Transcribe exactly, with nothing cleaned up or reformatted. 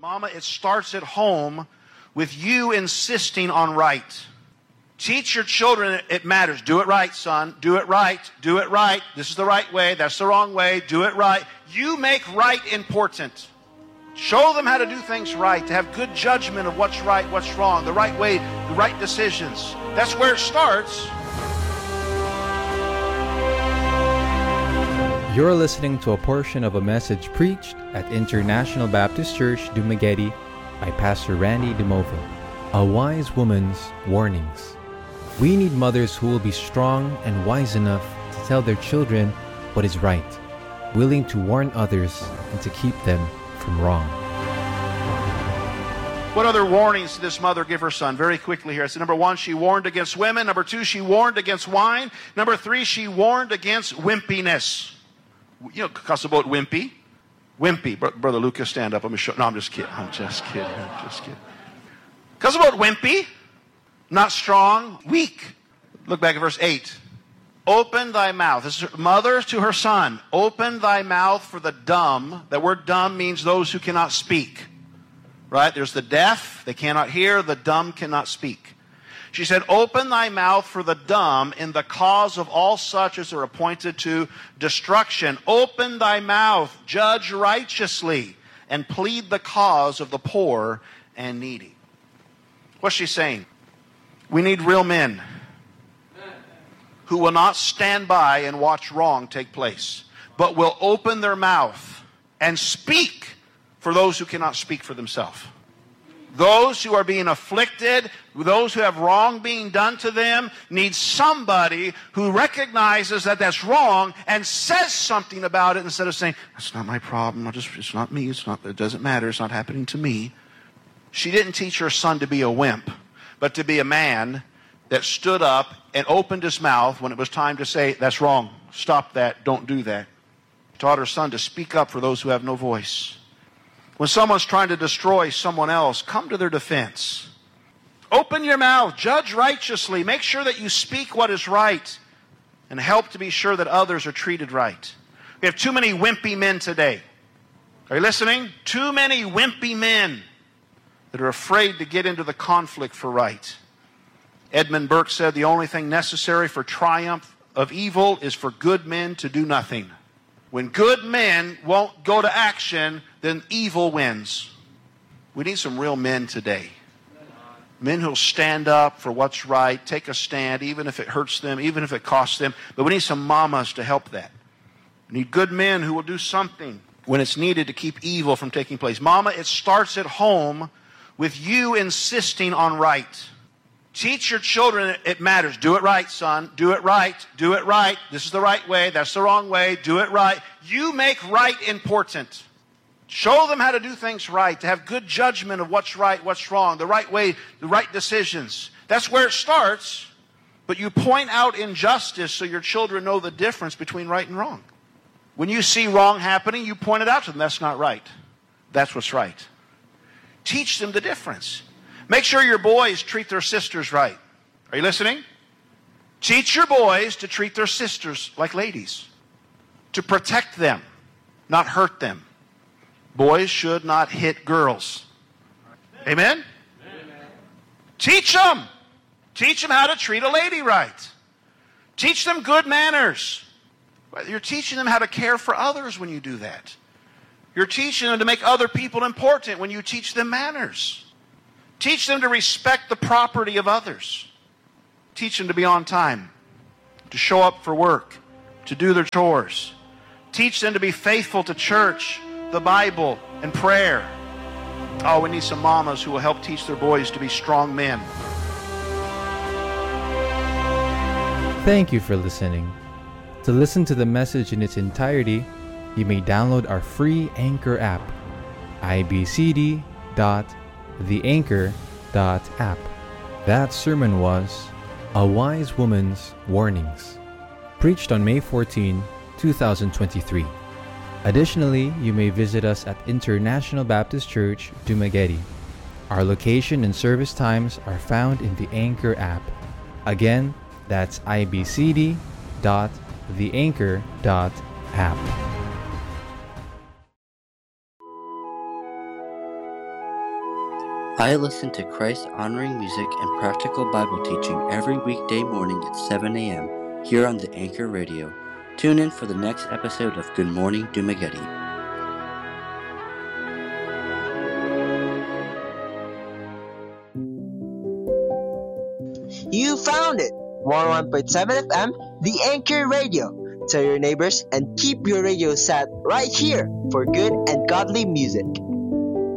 Mama, it starts at home with you insisting on right. Teach your children it matters. Do it right, son. Do it right. Do it right. This is the right way. That's the wrong way. Do it right. You make right important. Show them how to do things right, to have good judgment of what's right, what's wrong, the right way, the right decisions. That's where it starts. You're listening to a portion of a message preached at International Baptist Church, Dumaguete by Pastor Randy DeMova. A Wise Woman's Warnings. We need mothers who will be strong and wise enough to tell their children what is right, willing to warn others and to keep them from wrong. What other warnings did this mother give her son? Very quickly here. I said, number one, she warned against women. Number two, she warned against wine. Number three, she warned against wimpiness. You know, cuss about wimpy. Wimpy. Bro- Brother Lucas, stand up. Let me show. No, I'm just kidding. I'm just kidding. I'm just kidding. Cuss about wimpy. Not strong. Weak. Look back at verse eight. Open thy mouth. This is mother to her son. Open thy mouth for the dumb. That word dumb means those who cannot speak. Right? There's the deaf. They cannot hear. The dumb cannot speak. She said, open thy mouth for the dumb in the cause of all such as are appointed to destruction. Open thy mouth, judge righteously, and plead the cause of the poor and needy. What's she saying? We need real men who will not stand by and watch wrong take place, but will open their mouth and speak for those who cannot speak for themselves. Those who are being afflicted, those who have wrong being done to them, need somebody who recognizes that that's wrong and says something about it instead of saying, that's not my problem, I just, it's not me, it's not, it doesn't matter, it's not happening to me. She didn't teach her son to be a wimp, but to be a man that stood up and opened his mouth when it was time to say, that's wrong, stop that, don't do that. Taught her son to speak up for those who have no voice. When someone's trying to destroy someone else, come to their defense. Open your mouth, judge righteously, make sure that you speak what is right, and help to be sure that others are treated right. We have too many wimpy men today. Are you listening? Too many wimpy men that are afraid to get into the conflict for right. Edmund Burke said the only thing necessary for triumph of evil is for good men to do nothing. When good men won't go to action, then evil wins. We need some real men today. Men who'll stand up for what's right, take a stand, even if it hurts them, even if it costs them. But we need some mamas to help that. We need good men who will do something when it's needed to keep evil from taking place. Mama, it starts at home with you insisting on right. Teach your children it matters. Do it right, son. Do it right. Do it right. This is the right way. That's the wrong way. Do it right. You make right important. Show them how to do things right, to have good judgment of what's right, what's wrong, the right way, the right decisions. That's where it starts. But you point out injustice so your children know the difference between right and wrong. When you see wrong happening, you point it out to them. That's not right. That's what's right. Teach them the difference. Make sure your boys treat their sisters right. Are you listening? Teach your boys to treat their sisters like ladies. To protect them, not hurt them. Boys should not hit girls. Amen? Amen? Teach them. Teach them how to treat a lady right. Teach them good manners. You're teaching them how to care for others when you do that. You're teaching them to make other people important when you teach them manners. Teach them to respect the property of others. Teach them to be on time, to show up for work, to do their chores. Teach them to be faithful to church, the Bible, and prayer. Oh, we need some mamas who will help teach their boys to be strong men. Thank you for listening. To listen to the message in its entirety, you may download our free Anchor app, I B C D dot the anchor dot app. That sermon was A Wise Woman's Warnings, preached on May fourteenth, twenty twenty-three. Additionally, you may visit us at International Baptist Church, Dumaguete. Our location and service times are found in the Anchor app. Again, that's I B C D dot the anchor dot app. I listen to Christ-honoring music and practical Bible teaching every weekday morning at seven a.m. here on the Anchor Radio. Tune in for the next episode of Good Morning Dumaguete. You found it! one oh one point seven F M, the Anchor Radio. Tell your neighbors and keep your radio set right here for good and godly music.